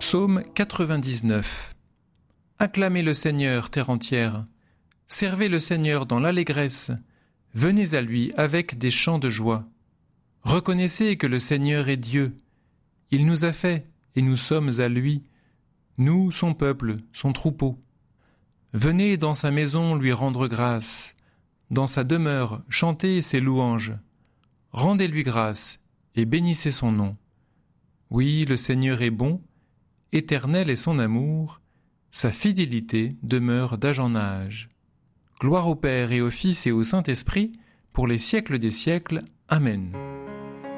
Psaume 99. Acclamez le Seigneur, terre entière. Servez le Seigneur dans l'allégresse. Venez à lui avec des chants de joie. Reconnaissez que le Seigneur est Dieu. Il nous a fait et nous sommes à lui, nous, son peuple, son troupeau. Venez dans sa maison lui rendre grâce. Dans sa demeure, chantez ses louanges. Rendez-lui grâce et bénissez son nom. Oui, le Seigneur est bon, éternel est son amour, sa fidélité demeure d'âge en âge. Gloire au Père et au Fils et au Saint-Esprit, pour les siècles des siècles. Amen.